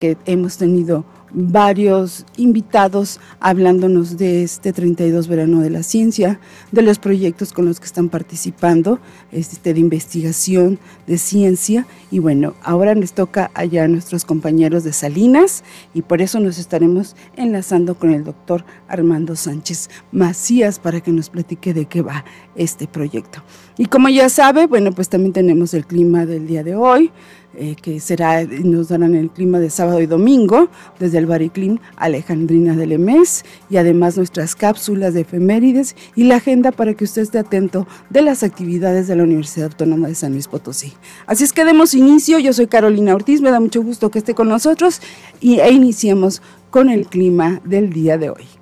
que hemos tenido varios invitados hablándonos de este 32 Verano de la Ciencia, de los proyectos con los que están participando, de investigación, de ciencia, y bueno, ahora les toca allá a nuestros compañeros de Salinas, y por eso nos estaremos enlazando con el doctor Armando Sánchez Macías para que nos platique de qué va este proyecto. Y como ya sabe, bueno, pues también tenemos el clima del día de hoy, que nos darán el clima de sábado y domingo desde el Bariclim Alejandrina del EMES, y además nuestras cápsulas de efemérides y la agenda para que usted esté atento de las actividades de la Universidad Autónoma de San Luis Potosí. Así es que demos inicio. Yo soy Carolina Ortiz, me da mucho gusto que esté con nosotros e iniciemos con el clima del día de hoy.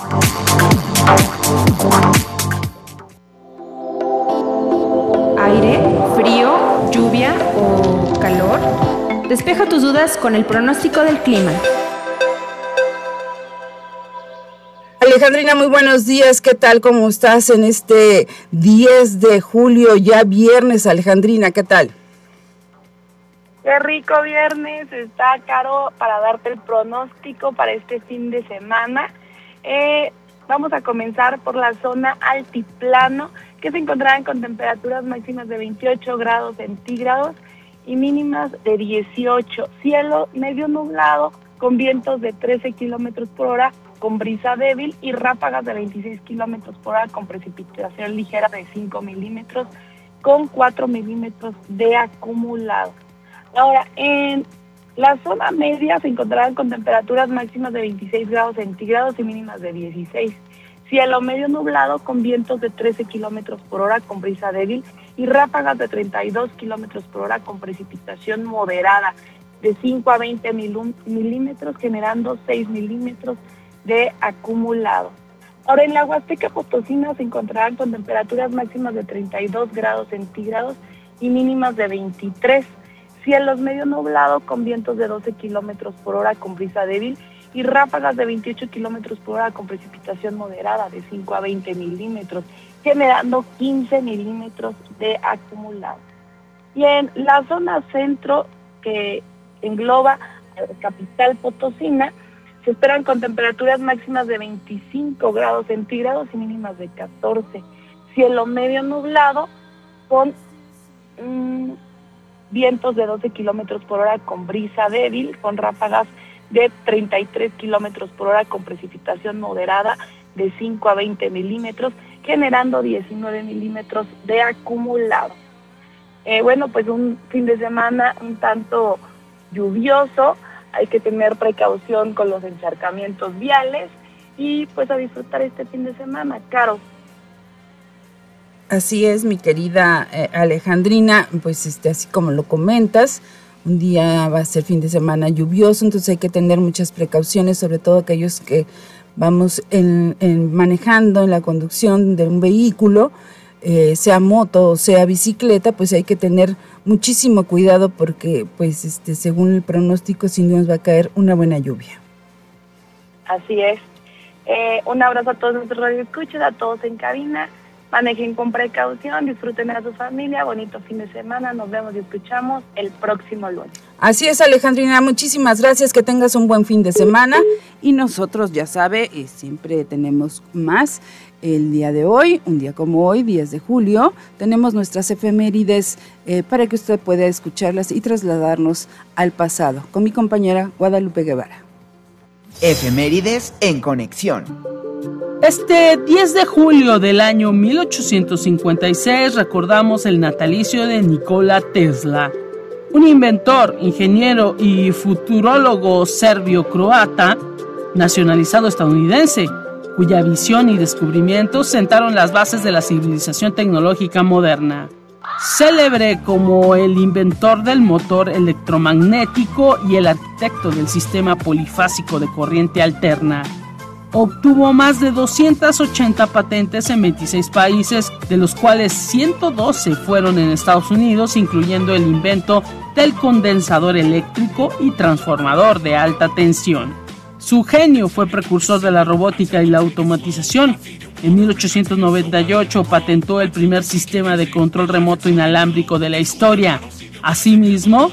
Aire, frío, lluvia o calor. Despeja tus dudas con el pronóstico del clima. Alejandrina, muy buenos días. ¿Qué tal? ¿Cómo estás en este 10 de julio, ya viernes? Alejandrina, ¿qué tal? Qué rico viernes, está Caro para darte el pronóstico para este fin de semana. Vamos a comenzar por la zona altiplano, que se encontrarán con temperaturas máximas de 28 grados centígrados y mínimas de 18. Cielo medio nublado con vientos de 13 kilómetros por hora, con brisa débil y ráfagas de 26 kilómetros por hora, con precipitación ligera de 5 milímetros, con 4 milímetros de acumulado. Ahora, en la zona media se encontrarán con temperaturas máximas de 26 grados centígrados y mínimas de 16. Cielo medio nublado con vientos de 13 kilómetros por hora con brisa débil y ráfagas de 32 kilómetros por hora con precipitación moderada de 5 a 20 milímetros, generando 6 milímetros de acumulado. Ahora, en la Huasteca Potosina se encontrarán con temperaturas máximas de 32 grados centígrados y mínimas de 23. Cielos medio nublado con vientos de 12 kilómetros por hora con brisa débil y ráfagas de 28 kilómetros por hora con precipitación moderada de 5 a 20 milímetros, generando 15 milímetros de acumulado. Y en la zona centro, que engloba a la capital potosina, se esperan con temperaturas máximas de 25 grados centígrados y mínimas de 14. Cielo medio nublado con vientos de 12 kilómetros por hora con brisa débil, con ráfagas de 33 kilómetros por hora con precipitación moderada de 5 a 20 milímetros, generando 19 milímetros de acumulado. Bueno, pues un fin de semana un tanto lluvioso, hay que tener precaución con los encharcamientos viales y pues a disfrutar este fin de semana, Caro. Así es, mi querida Alejandrina, pues así como lo comentas, un día va a ser fin de semana lluvioso, entonces hay que tener muchas precauciones, sobre todo aquellos que vamos manejando en la conducción de un vehículo, sea moto o sea bicicleta, pues hay que tener muchísimo cuidado porque pues según el pronóstico sin duda nos va a caer una buena lluvia. Así es. Un abrazo a todos nuestros radioescuchas, a todos en cabina. Manejen con precaución, disfruten a su familia, bonito fin de semana, nos vemos y escuchamos el próximo lunes. Así es, Alejandrina, muchísimas gracias, que tengas un buen fin de semana y nosotros, ya sabe, siempre tenemos más. El día de hoy, un día como hoy, 10 de julio, tenemos nuestras efemérides para que usted pueda escucharlas y trasladarnos al pasado con mi compañera Guadalupe Guevara. Efemérides en conexión. Este 10 de julio del año 1856 recordamos el natalicio de Nikola Tesla, un inventor, ingeniero y futurólogo serbio-croata, nacionalizado estadounidense, cuya visión y descubrimientos sentaron las bases de la civilización tecnológica moderna. Célebre como el inventor del motor electromagnético y el arquitecto del sistema polifásico de corriente alterna, obtuvo más de 280 patentes en 26 países, de los cuales 112 fueron en Estados Unidos, incluyendo el invento del condensador eléctrico y transformador de alta tensión. Su genio fue precursor de la robótica y la automatización. En 1898 patentó el primer sistema de control remoto inalámbrico de la historia. Asimismo,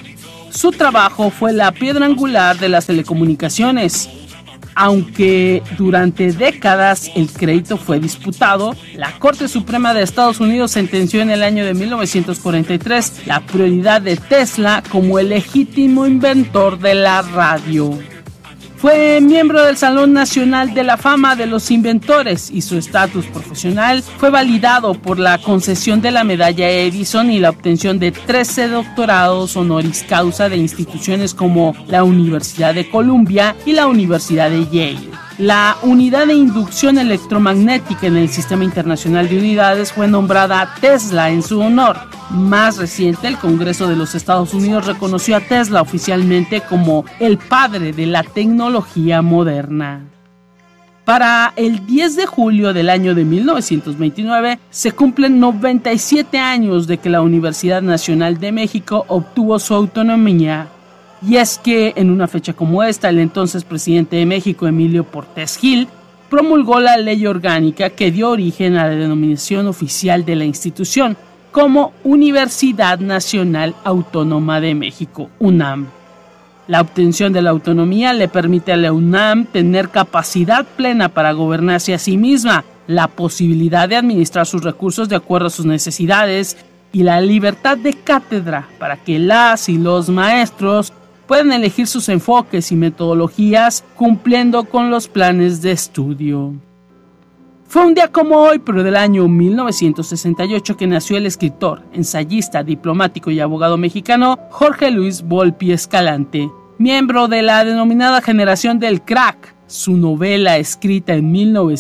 Su trabajo fue la piedra angular de las telecomunicaciones. Aunque durante décadas el crédito fue disputado, la Corte Suprema de Estados Unidos sentenció en el año de 1943 la prioridad de Tesla como el legítimo inventor de la radio. Fue miembro del Salón Nacional de la Fama de los Inventores y su estatus profesional fue validado por la concesión de la medalla Edison y la obtención de 13 doctorados honoris causa de instituciones como la Universidad de Columbia y la Universidad de Yale. La unidad de inducción electromagnética en el Sistema Internacional de Unidades fue nombrada Tesla en su honor. Más reciente, el Congreso de los Estados Unidos reconoció a Tesla oficialmente como el padre de la tecnología moderna. Para el 10 de julio del año de 1929 se cumplen 97 años de que la Universidad Nacional de México obtuvo su autonomía. Y es que en una fecha como esta, el entonces presidente de México, Emilio Portes Gil, promulgó la ley orgánica que dio origen a la denominación oficial de la institución como Universidad Nacional Autónoma de México, UNAM. La obtención de la autonomía le permite a la UNAM tener capacidad plena para gobernarse a sí misma, la posibilidad de administrar sus recursos de acuerdo a sus necesidades y la libertad de cátedra para que las y los maestros pueden elegir sus enfoques y metodologías cumpliendo con los planes de estudio. Fue un día como hoy, pero del año 1968, que nació el escritor, ensayista, diplomático y abogado mexicano Jorge Luis Volpi Escalante, miembro de la denominada generación del crack. Su novela, escrita en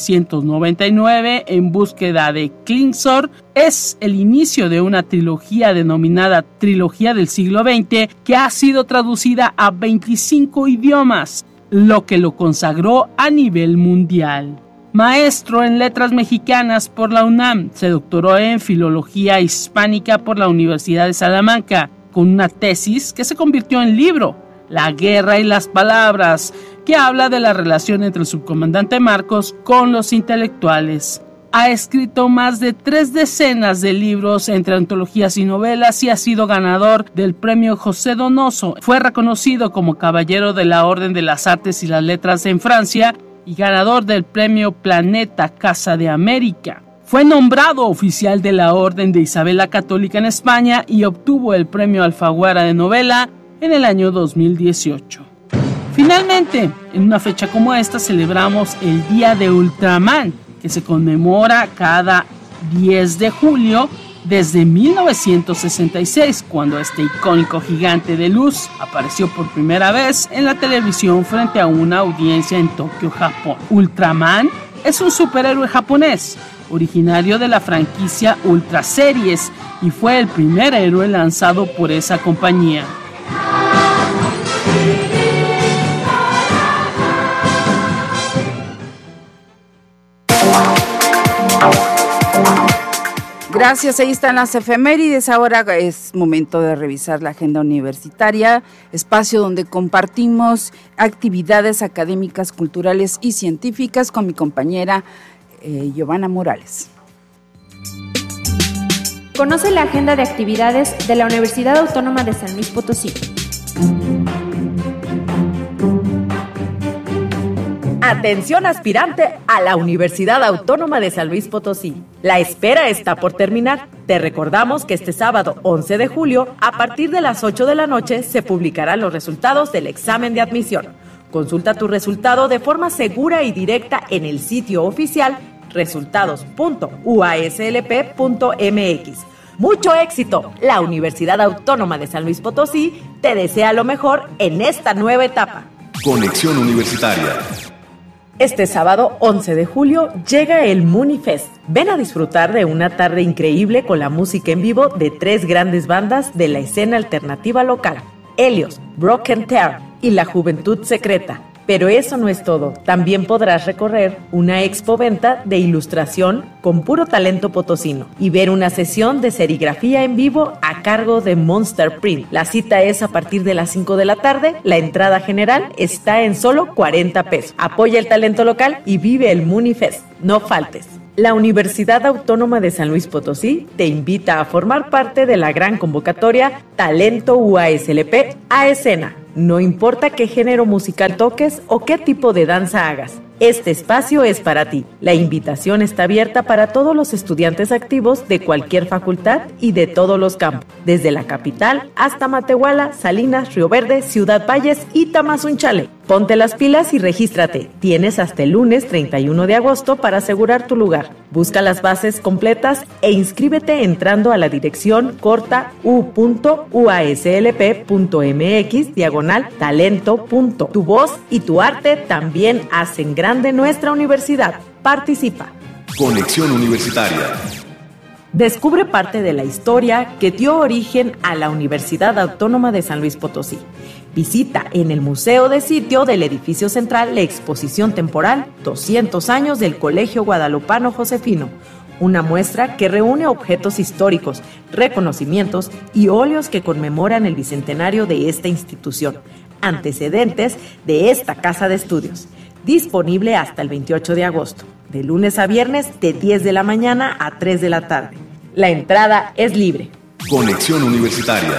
1999, En búsqueda de Klingsor, es el inicio de una trilogía denominada Trilogía del siglo XX, que ha sido traducida a 25 idiomas, lo que lo consagró a nivel mundial. Maestro en letras mexicanas por la UNAM, se doctoró en filología hispánica por la Universidad de Salamanca, con una tesis que se convirtió en libro, La guerra y las palabras, que habla de la relación entre el subcomandante Marcos con los intelectuales. Ha escrito más de 3 decenas de libros entre antologías y novelas y ha sido ganador del premio José Donoso. Fue reconocido como Caballero de la Orden de las Artes y las Letras en Francia y ganador del premio Planeta Casa de América. Fue nombrado oficial de la Orden de Isabel la Católica en España y obtuvo el premio Alfaguara de novela en el año 2018. Finalmente, en una fecha como esta celebramos el Día de Ultraman, que se conmemora cada 10 de julio desde 1966, cuando este icónico gigante de luz apareció por primera vez en la televisión frente a una audiencia en Tokio, Japón. Ultraman es un superhéroe japonés, originario de la franquicia Ultra Series, y fue el primer héroe lanzado por esa compañía. Gracias, ahí están las efemérides. Ahora es momento de revisar la agenda universitaria, espacio donde compartimos actividades académicas, culturales y científicas con mi compañera Giovanna Morales. Conoce la agenda de actividades de la Universidad Autónoma de San Luis Potosí. Atención aspirante a la Universidad Autónoma de San Luis Potosí. La espera está por terminar. Te recordamos que este sábado 11 de julio, a partir de las 8 de la noche, se publicarán los resultados del examen de admisión. Consulta tu resultado de forma segura y directa en el sitio oficial resultados.uaslp.mx. ¡Mucho éxito! La Universidad Autónoma de San Luis Potosí te desea lo mejor en esta nueva etapa. Conexión Universitaria. Este sábado 11 de julio llega el Munifest. Ven a disfrutar de una tarde increíble con la música en vivo de 3 grandes bandas de la escena alternativa local: Helios, Broken Tear y La Juventud Secreta. Pero eso no es todo. También podrás recorrer una expoventa de ilustración con puro talento potosino y ver una sesión de serigrafía en vivo a cargo de Monster Print. La cita es a partir de las 5 de la tarde. La entrada general está en solo 40 pesos. Apoya el talento local y vive el Munifest. No faltes. La Universidad Autónoma de San Luis Potosí te invita a formar parte de la gran convocatoria Talento UASLP a Escena. No importa qué género musical toques o qué tipo de danza hagas, este espacio es para ti. La invitación está abierta para todos los estudiantes activos de cualquier facultad y de todos los campos, desde la capital hasta Matehuala, Salinas, Río Verde, Ciudad Valles y Tamazunchale. Ponte las pilas y regístrate. Tienes hasta el lunes 31 de agosto para asegurar tu lugar. Busca las bases completas e inscríbete entrando a la dirección corta u.uaslp.mx/talento. Tu voz y tu arte también hacen grande nuestra universidad. Participa. Conexión Universitaria. Descubre parte de la historia que dio origen a la Universidad Autónoma de San Luis Potosí. Visita en el Museo de Sitio del edificio central la exposición temporal 200 años del Colegio Guadalupano Josefino, una muestra que reúne objetos históricos, reconocimientos y óleos que conmemoran el bicentenario de esta institución, antecedentes de esta casa de estudios. Disponible hasta el 28 de agosto, de lunes a viernes de 10 de la mañana a 3 de la tarde. La entrada es libre. Conexión Universitaria.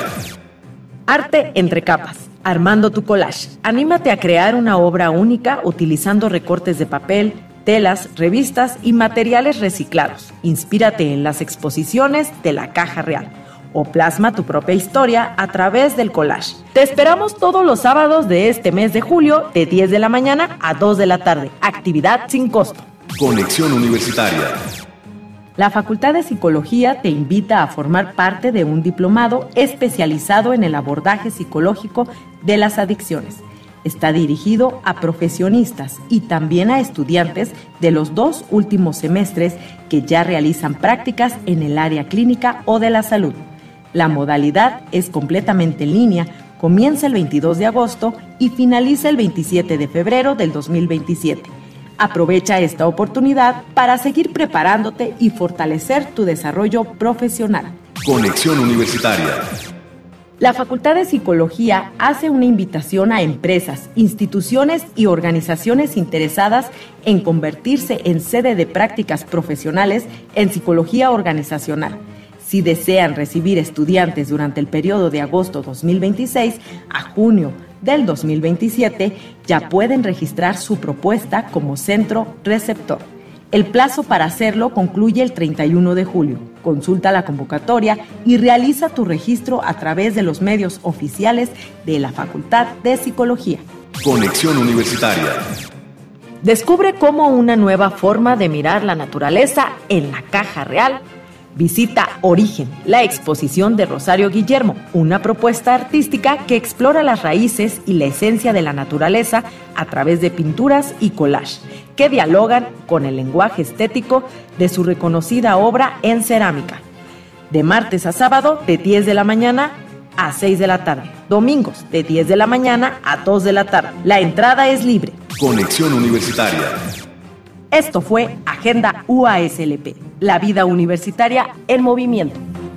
Arte entre capas. Armando tu collage. Anímate a crear una obra única utilizando recortes de papel, telas, revistas y materiales reciclados. Inspírate en las exposiciones de la Caja Real o plasma tu propia historia a través del collage. Te esperamos todos los sábados de este mes de julio de 10 de la mañana a 2 de la tarde. Actividad sin costo. Conexión Universitaria. La Facultad de Psicología te invita a formar parte de un diplomado especializado en el abordaje psicológico de las adicciones. Está dirigido a profesionistas y también a estudiantes de los 2 últimos semestres que ya realizan prácticas en el área clínica o de la salud. La modalidad es completamente en línea, comienza el 22 de agosto y finaliza el 27 de febrero del 2027. Aprovecha esta oportunidad para seguir preparándote y fortalecer tu desarrollo profesional. Conexión Universitaria. La Facultad de Psicología hace una invitación a empresas, instituciones y organizaciones interesadas en convertirse en sede de prácticas profesionales en psicología organizacional. Si desean recibir estudiantes durante el periodo de agosto 2026 a junio del 2027, ya pueden registrar su propuesta como centro receptor. El plazo para hacerlo concluye el 31 de julio. Consulta la convocatoria y realiza tu registro a través de los medios oficiales de la Facultad de Psicología. Conexión Universitaria. Descubre cómo una nueva forma de mirar la naturaleza en la Caja Real. Visita Origen, la exposición de Rosario Guillermo, una propuesta artística que explora las raíces y la esencia de la naturaleza a través de pinturas y collage, que dialogan con el lenguaje estético de su reconocida obra en cerámica. De martes a sábado, de 10 de la mañana a 6 de la tarde. Domingos, de 10 de la mañana a 2 de la tarde. La entrada es libre. Conexión Universitaria. Esto fue Agenda UASLP, la vida universitaria en movimiento.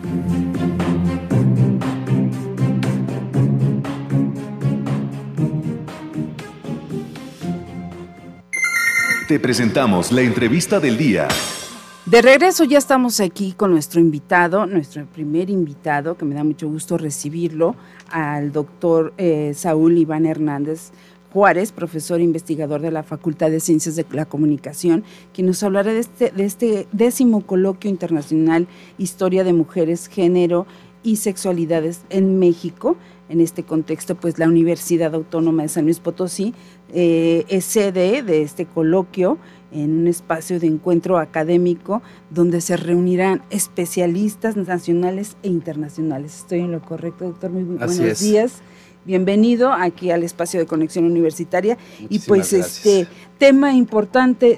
Te presentamos la entrevista del día. De regreso ya estamos aquí con nuestro invitado, nuestro primer invitado, que me da mucho gusto recibirlo, al doctor Saúl Iván Hernández Juárez, profesor e investigador de la Facultad de Ciencias de la Comunicación, quien nos hablará de este 10º Coloquio Internacional Historia de Mujeres, Género y Sexualidades en México. En este contexto, pues la Universidad Autónoma de San Luis Potosí es sede de este coloquio en un espacio de encuentro académico donde se reunirán especialistas nacionales e internacionales. ¿Estoy en lo correcto, doctor? Muy buenos días. Bienvenido aquí al espacio de Conexión Universitaria. Muchísimas y pues gracias. Tema importante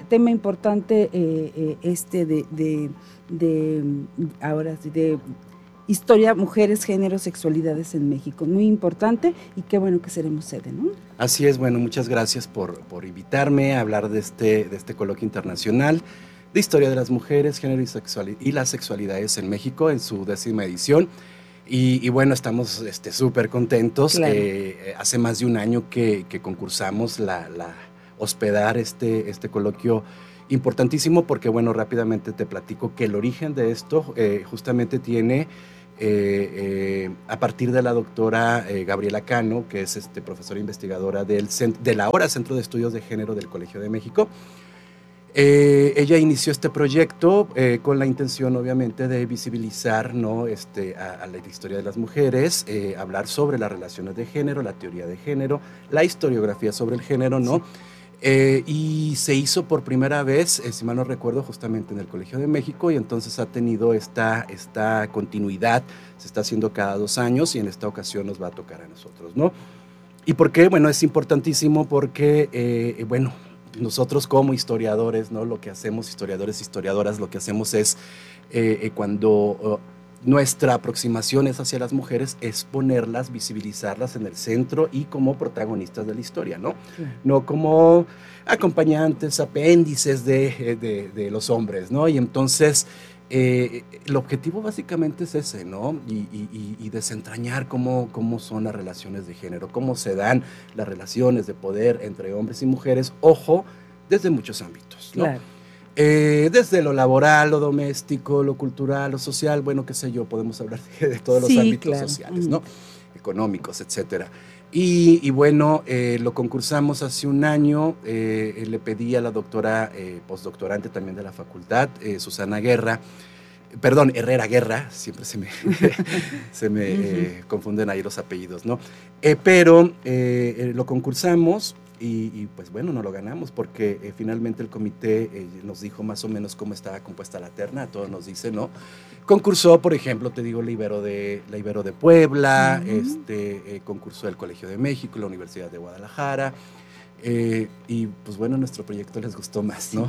de historia, mujeres, géneros, sexualidades en México. Muy importante y qué bueno que seremos sede, ¿no? Así es, bueno, muchas gracias por invitarme a hablar de este coloquio internacional de historia de las mujeres, género y las sexualidades en México en su 10ª edición. Y bueno, estamos súper contentos. Claro. Hace más de un año que concursamos la hospedar este coloquio Importantísimo porque, bueno, rápidamente te platico que el origen de esto justamente tiene a partir de la doctora Gabriela Cano, que es profesora investigadora del ahora Centro de Estudios de Género del Colegio de México. Ella inició este proyecto con la intención, obviamente, de visibilizar, ¿no? a la historia de las mujeres, hablar sobre las relaciones de género, la teoría de género, la historiografía sobre el género, ¿no? Sí. Y se hizo por primera vez, si mal no recuerdo, justamente en el Colegio de México, y entonces ha tenido esta continuidad, se está haciendo cada 2 años y en esta ocasión nos va a tocar a nosotros, ¿no? ¿Y por qué? Bueno, es importantísimo porque, bueno, nosotros como historiadores, ¿no? Lo que hacemos, historiadores, historiadoras, lo que hacemos es cuando nuestra aproximación es hacia las mujeres, es ponerlas, visibilizarlas en el centro y como protagonistas de la historia, ¿no? Sí. No como acompañantes, apéndices de los hombres, ¿no? Y entonces el objetivo básicamente es ese, ¿no? Y desentrañar cómo son las relaciones de género, cómo se dan las relaciones de poder entre hombres y mujeres, ojo, desde muchos ámbitos, ¿no? Claro. Desde lo laboral, lo doméstico, lo cultural, lo social, bueno, qué sé yo, podemos hablar de todos los ámbitos sociales, ¿no? Económicos, etcétera. Y bueno, lo concursamos hace un año, le pedí a la doctora postdoctorante también de la facultad, Susana Herrera Guerra, siempre se me confunden ahí los apellidos, ¿no? Pero lo concursamos. Y pues bueno, no lo ganamos porque finalmente el comité nos dijo más o menos cómo estaba compuesta la terna, todo nos dice, ¿no? Concursó, por ejemplo, te digo, la Ibero de Puebla, concursó el Colegio de México, la Universidad de Guadalajara, y pues bueno, nuestro proyecto les gustó más, ¿no?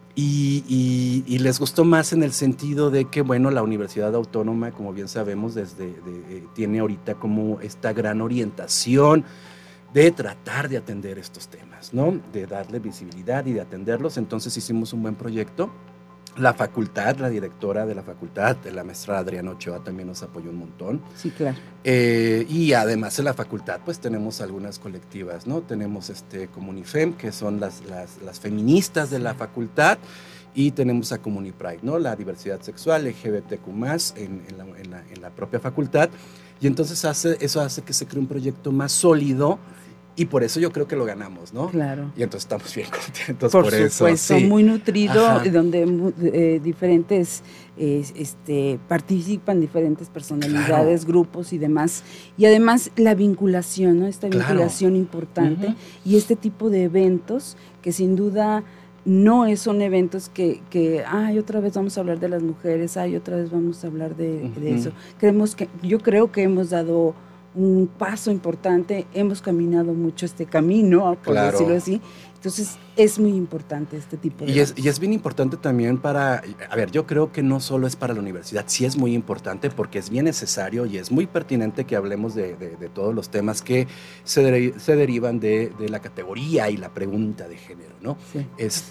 Y les gustó más en el sentido de que, bueno, la Universidad Autónoma, como bien sabemos, tiene ahorita como esta gran orientación de tratar de atender estos temas, ¿no? De darle visibilidad y de atenderlos. Entonces hicimos un buen proyecto. La facultad, la directora de la facultad, la maestra Adriana Ochoa, también nos apoyó un montón. Sí, claro. Y además en la facultad pues tenemos algunas colectivas, ¿no? Tenemos Comunifem, que son las feministas de la facultad, y tenemos a Comunipride, ¿no? La diversidad sexual, LGBTQ+, en la propia facultad. Y entonces eso hace que se cree un proyecto más sólido, y por eso yo creo que lo ganamos, ¿no? Claro. Y entonces estamos bien contentos por eso. Supuesto, sí. Muy nutrido, ajá, donde diferentes participan diferentes personalidades, claro, grupos y demás. Y además la vinculación, ¿no? Esta vinculación, claro, importante, y este tipo de eventos que sin duda no son eventos que otra vez vamos a hablar de las mujeres, otra vez vamos a hablar de eso. Yo creo que hemos dado un paso importante, hemos caminado mucho este camino, por claro, decirlo así. Entonces es muy importante este tipo de eventos. Y es bien importante también yo creo que no solo es para la universidad, sí es muy importante porque es bien necesario y es muy pertinente que hablemos de todos los temas que se derivan de la categoría y la pregunta de género, ¿no? Sí.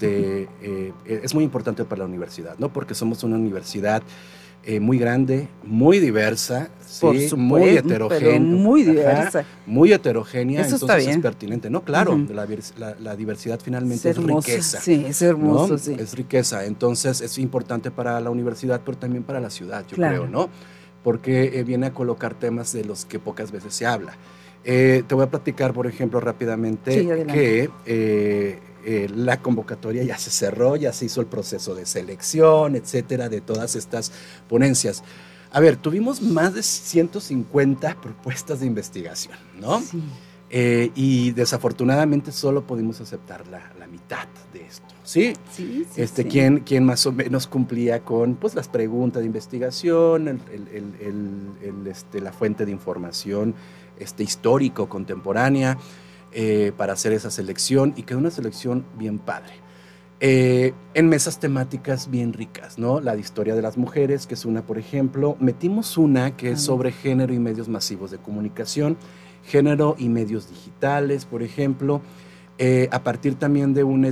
Es muy importante para la universidad, ¿no? Porque somos una universidad muy grande, muy diversa, sí, muy heterogénea. Muy diversa. Ajá, muy heterogénea, eso entonces es pertinente. No, claro, la diversidad finalmente es riqueza. Sí, es hermoso, ¿no? sí. Es riqueza, entonces es importante para la universidad, pero también para la ciudad, yo claro, creo, ¿no? Porque viene a colocar temas de los que pocas veces se habla. Te voy a platicar, por ejemplo, rápidamente, sí, que la convocatoria ya se cerró, ya se hizo el proceso de selección, etcétera, de todas estas ponencias. A ver, tuvimos más de 150 propuestas de investigación, ¿no? Sí. Y desafortunadamente solo pudimos aceptar la mitad de esto, ¿sí? Sí, Quien más o menos cumplía con pues, las preguntas de investigación, la fuente de información histórico, contemporánea, para hacer esa selección, y quedó una selección bien padre. En mesas temáticas bien ricas, ¿no? La de historia de las mujeres, que es una, por ejemplo. Metimos una que es sobre género y medios masivos de comunicación, género y medios digitales, por ejemplo, a partir también de un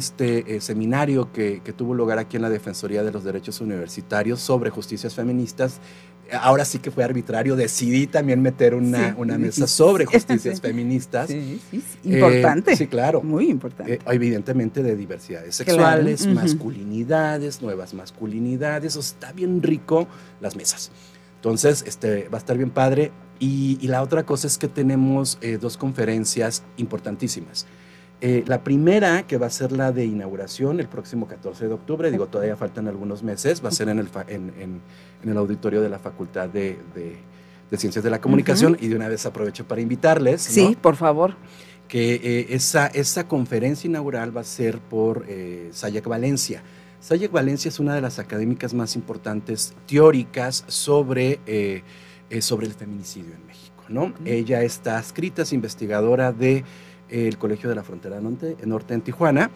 seminario que tuvo lugar aquí en la Defensoría de los Derechos Universitarios sobre justicias feministas, ahora sí que fue arbitrario, decidí también meter una mesa sobre justicias feministas. Sí, importante. Sí, claro. Muy importante. Evidentemente de diversidades sexuales, claro. Masculinidades, nuevas masculinidades, o sea, está bien rico las mesas. Entonces, va a estar bien padre. Y la otra cosa es que tenemos 2 conferencias importantísimas. La primera, que va a ser la de inauguración el próximo 14 de octubre, digo, todavía faltan algunos meses, va a ser en el auditorio de la Facultad de Ciencias de la Comunicación, y de una vez aprovecho para invitarles. Sí, ¿no? Por favor. Que esa conferencia inaugural va a ser por Sayek Valencia. Sayek Valencia es una de las académicas más importantes teóricas sobre el feminicidio en México, ¿no? Ella está adscrita, es investigadora de el Colegio de la Frontera Norte en Tijuana,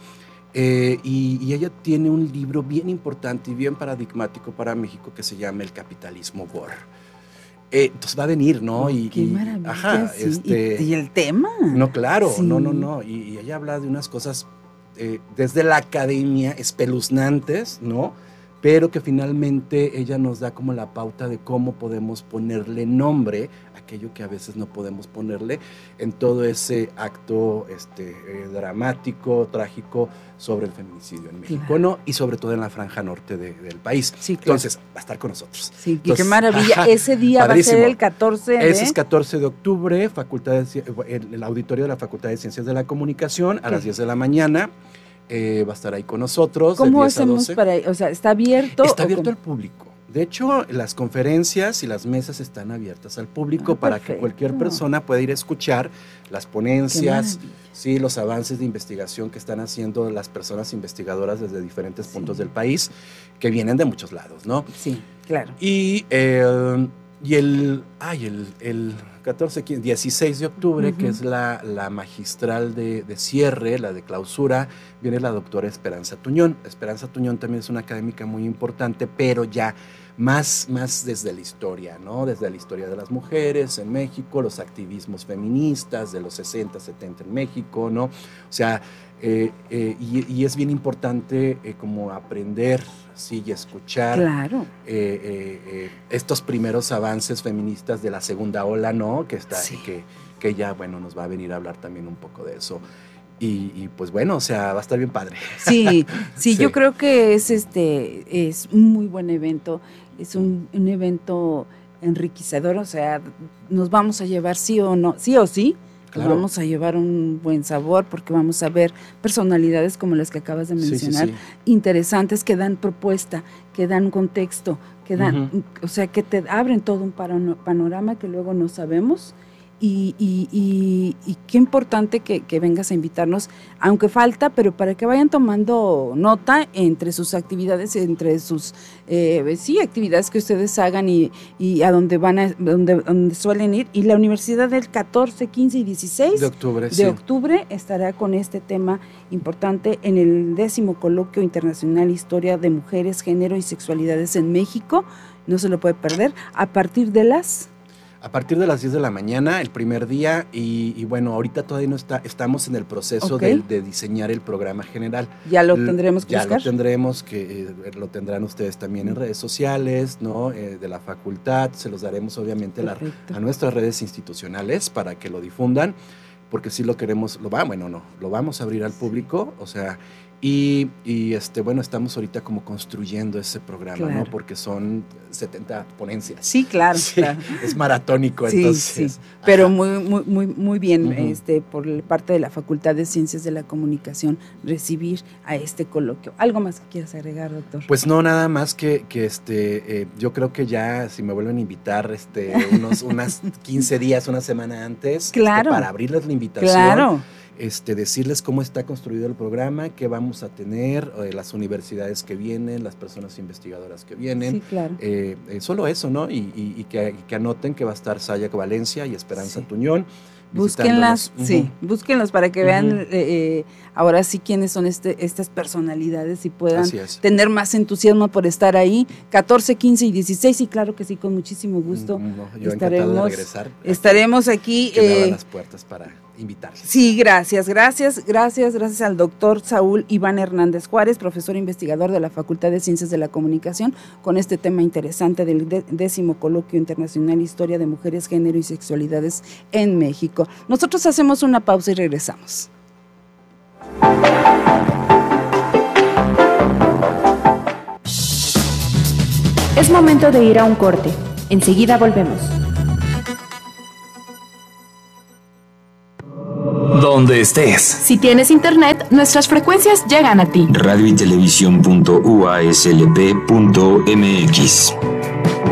y ella tiene un libro bien importante y bien paradigmático para México que se llama El capitalismo gore. Entonces va a venir, ¿no? Qué maravilla, ajá, sí. ¿Y el tema? No, claro, sí. no. Y ella habla de unas cosas desde la academia espeluznantes, ¿no? Pero que finalmente ella nos da como la pauta de cómo podemos ponerle nombre a aquello que a veces no podemos ponerle en todo ese acto dramático, trágico sobre el feminicidio en México, claro. ¿no? Y sobre todo en la franja norte del país. Sí, claro. Entonces, va a estar con nosotros. Sí, entonces, qué maravilla. Ajá, ese día padrísimo. Va a ser el 14 de... Ese es 14 de octubre, el auditorio de la Facultad de Ciencias de la Comunicación, a las 10 de la mañana. Va a estar ahí con nosotros. ¿Cómo hacemos para, o sea, está abierto? Está abierto al público. De hecho, las conferencias y las mesas están abiertas al público para que cualquier persona pueda ir a escuchar las ponencias, sí, los avances de investigación que están haciendo las personas investigadoras desde diferentes puntos del país, que vienen de muchos lados, ¿no? Sí, claro. Y el 16 de octubre, que es la magistral de cierre, la de clausura, viene la doctora Esperanza Tuñón. Esperanza Tuñón también es una académica muy importante, pero ya más desde la historia, ¿no? Desde la historia de las mujeres en México, los activismos feministas de los 60, 70 en México, ¿no? O sea, y es bien importante como aprender, sí, y escuchar claro. Estos primeros avances feministas de la segunda ola, ¿no? Que sí. que ya, bueno, nos va a venir a hablar también un poco de eso. Y pues bueno, o sea, va a estar bien padre. Sí, yo creo que es un muy buen evento, es un evento enriquecedor, o sea, nos vamos a llevar sí o sí, claro. Vamos a llevar un buen sabor porque vamos a ver personalidades como las que acabas de mencionar, interesantes, que dan propuesta, que dan contexto, que dan, o sea, que te abren todo un panorama que luego no sabemos. Y qué importante que vengas a invitarnos, aunque falta, pero para que vayan tomando nota entre sus actividades, entre sus actividades que ustedes hagan y a donde donde suelen ir. Y la universidad del 14, 15 y 16 de octubre estará con este tema importante en el 10º Coloquio Internacional Historia de Mujeres, Género y Sexualidades en México. No se lo puede perder a partir de las 10 de la mañana, el primer día, y bueno, ahorita todavía no estamos en el proceso de diseñar el programa general. Ya lo tendremos que buscar. Ya lo tendremos, lo tendrán ustedes también en redes sociales, ¿no? De la facultad, se los daremos obviamente a nuestras redes institucionales para que lo difundan, porque sí lo queremos, lo vamos a abrir al público, o sea, y bueno, estamos ahorita como construyendo ese programa, claro. ¿no? Porque son 70 ponencias. Sí, claro. Sí, claro. Es maratónico, entonces. Sí. Pero muy bien, por parte de la Facultad de Ciencias de la Comunicación, recibir a este coloquio. ¿Algo más que quieras agregar, doctor? Pues no, nada más que yo creo que ya, si me vuelven a invitar, unas 15 días, una semana antes, claro. Para abrirles la invitación. Claro. Decirles cómo está construido el programa, qué vamos a tener, las universidades que vienen, las personas investigadoras que vienen. Sí, claro. Solo eso, ¿no? Y que anoten que va a estar Sayek Valencia y Esperanza Tuñón. Búsquenlas, sí, búsquenlos para que vean ahora sí quiénes son estas personalidades y puedan tener más entusiasmo por estar ahí, 14, 15 y 16, y claro que sí, con muchísimo gusto. Yo encantado de regresar. Estaremos aquí. Que me abran las puertas para invitarles. Sí, gracias al doctor Saúl Iván Hernández Juárez, profesor investigador de la Facultad de Ciencias de la Comunicación, con este tema interesante del 10º Coloquio Internacional Historia de Mujeres, Género y Sexualidades en México. Nosotros hacemos una pausa y regresamos. Es momento de ir a un corte. Enseguida volvemos. Donde estés. Si tienes internet, nuestras frecuencias llegan a ti. Radio y televisión.uaslp.mx.